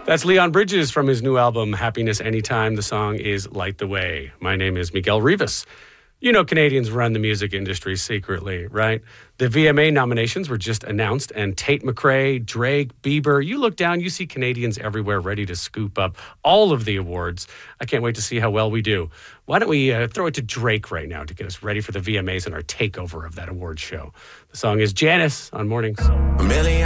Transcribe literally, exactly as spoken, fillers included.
That's Leon Bridges from his new album, Happiness Anytime. The song is Light the Way. My name is Miguel Rivas. You know Canadians run the music industry secretly, right? The V M A nominations were just announced, and Tate McRae, Drake, Bieber, you look down, you see Canadians everywhere ready to scoop up all of the awards. I can't wait to see how well we do. Why don't we uh, throw it to Drake right now to get us ready for the V M As and our takeover of that award show. The song is Janice on Mornings. A million